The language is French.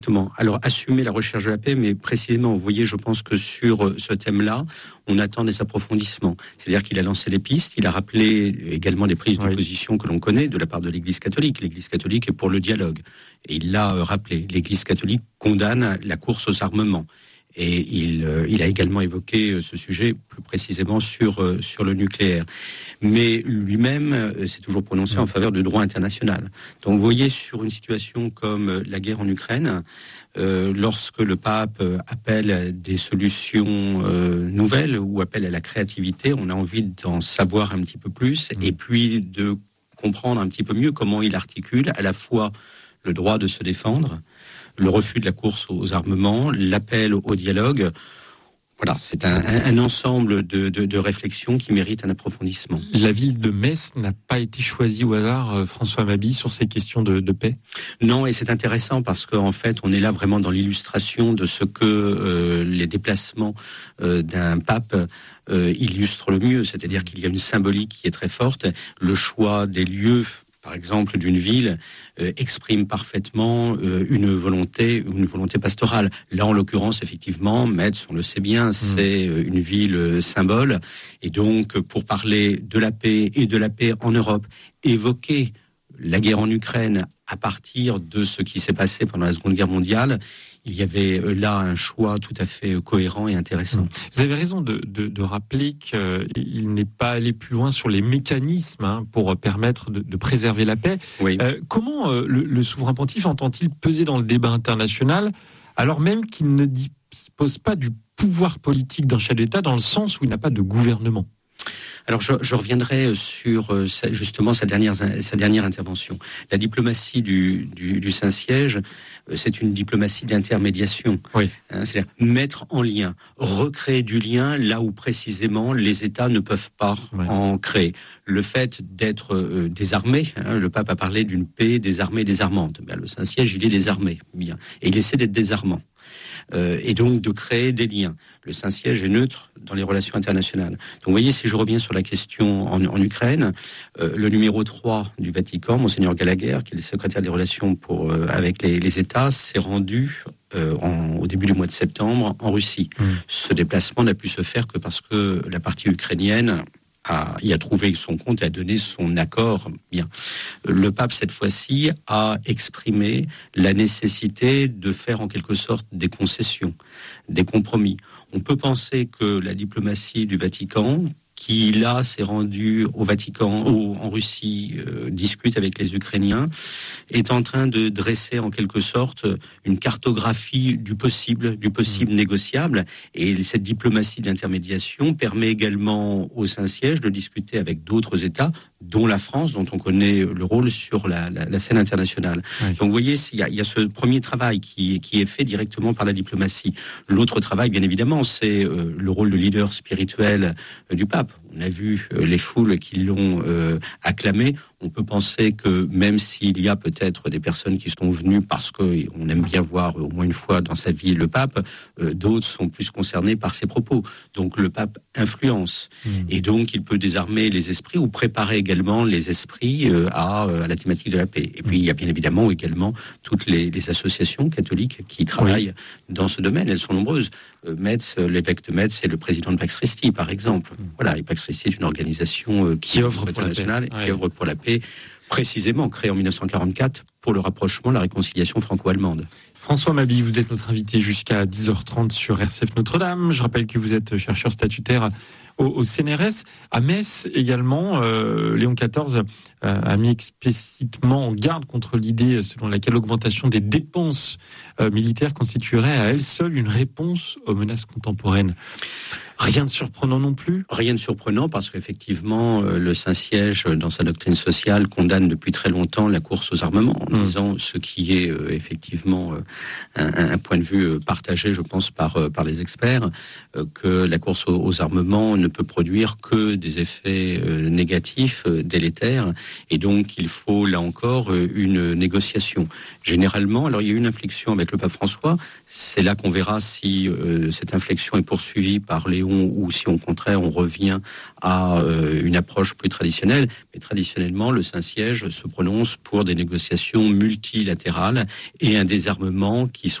Exactement. Alors, assumer la recherche de la paix, mais précisément, vous voyez, je pense que sur ce thème-là, on attend des approfondissements. C'est-à-dire qu'il a lancé des pistes, il a rappelé également des prises de position que l'on connaît de la part de l'Église catholique. L'Église catholique est pour le dialogue. Et il l'a rappelé. L'Église catholique condamne la course aux armements. Et il a également évoqué ce sujet plus précisément sur le nucléaire. Mais lui-même s'est toujours prononcé en faveur du droit international. Donc vous voyez, sur une situation comme la guerre en Ukraine, lorsque le pape appelle des solutions nouvelles ou appelle à la créativité, on a envie d'en savoir un petit peu plus et puis de comprendre un petit peu mieux comment il articule à la fois le droit de se défendre, le refus de la course aux armements, l'appel au dialogue. Voilà, c'est un ensemble de réflexions qui méritent un approfondissement. La ville de Metz n'a pas été choisie au hasard, François Mabille, sur ces questions de paix ? Non, et c'est intéressant parce qu'en fait, on est là vraiment dans l'illustration de ce que les déplacements d'un pape illustrent le mieux. C'est-à-dire qu'il y a une symbolique qui est très forte. Le choix des lieux, par exemple, d'une ville, exprime parfaitement une volonté pastorale. Là, en l'occurrence, effectivement, Metz, on le sait bien, c'est une ville symbole. Et donc, pour parler de la paix et de la paix en Europe, évoquer la guerre en Ukraine à partir de ce qui s'est passé pendant la Seconde Guerre mondiale, il y avait là un choix tout à fait cohérent et intéressant. Vous avez raison de rappeler qu'il n'est pas allé plus loin sur les mécanismes pour permettre de préserver la paix. Oui. Comment le souverain pontife entend-il peser dans le débat international, alors même qu'il ne dispose pas du pouvoir politique d'un chef d'État dans le sens où il n'a pas de gouvernement ? Alors je reviendrai sur justement sa dernière intervention. La diplomatie du Saint-Siège, c'est une diplomatie d'intermédiation. Oui. C'est-à-dire mettre en lien, recréer du lien là où précisément les États ne peuvent pas en créer. Le fait d'être désarmé, le pape a parlé d'une paix désarmée, désarmante. Le Saint-Siège, il est désarmé, bien, et il essaie d'être désarmant. Et donc de créer des liens. Le Saint-Siège est neutre dans les relations internationales. Donc vous voyez, si je reviens sur la question en Ukraine, le numéro 3 du Vatican, Monseigneur Gallagher, qui est le secrétaire des relations avec les États, s'est rendu au début du mois de septembre en Russie. Ce déplacement n'a pu se faire que parce que la partie ukrainienne y a trouvé son compte et a donné son accord. Bien. Le pape, cette fois-ci, a exprimé la nécessité de faire en quelque sorte des concessions, des compromis. On peut penser que la diplomatie du Vatican, qui là s'est rendu au Vatican, en Russie, discute avec les Ukrainiens, est en train de dresser en quelque sorte une cartographie du possible négociable. Et cette diplomatie d'intermédiation permet également au Saint-Siège de discuter avec d'autres États, dont la France, dont on connaît le rôle sur la scène internationale. Oui. Donc vous voyez, il y a ce premier travail qui est fait directement par la diplomatie. L'autre travail, bien évidemment, c'est le rôle de leader spirituel du pape. On a vu les foules qui l'ont acclamé. On peut penser que même s'il y a peut-être des personnes qui sont venues parce qu'on aime bien voir au moins une fois dans sa vie le pape, d'autres sont plus concernés par ses propos. Donc le pape influence. Et donc il peut désarmer les esprits ou préparer également les esprits à la thématique de la paix. Et puis il y a bien évidemment également toutes les associations catholiques qui travaillent dans ce domaine. Elles sont nombreuses. Metz, l'évêque de Metz, c'est le président de Pax Christi, par exemple. Voilà, et Pax Christi est une organisation qui œuvre internationale et qui œuvre pour la paix, précisément créée en 1944 pour le rapprochement, la réconciliation franco-allemande. François Mabille, vous êtes notre invité jusqu'à 10h30 sur RCF Notre-Dame. Je rappelle que vous êtes chercheur statutaire au CNRS. À Metz également, Léon XIV a mis explicitement en garde contre l'idée selon laquelle l'augmentation des dépenses militaires constituerait à elle seule une réponse aux menaces contemporaines. Rien de surprenant non plus ? Rien de surprenant parce qu'effectivement, le Saint-Siège, dans sa doctrine sociale, condamne depuis très longtemps la course aux armements, en disant ce qui est effectivement un point de vue partagé, je pense, par les experts, que la course aux armements ne peut produire que des effets négatifs, délétères, et donc il faut, là encore, une négociation. Généralement, alors il y a eu une inflexion avec le pape François, c'est là qu'on verra si cette inflexion est poursuivie par Léon ou si au contraire on revient à une approche plus traditionnelle. Mais traditionnellement, le Saint-Siège se prononce pour des négociations multilatérales et un désarmement éléments qui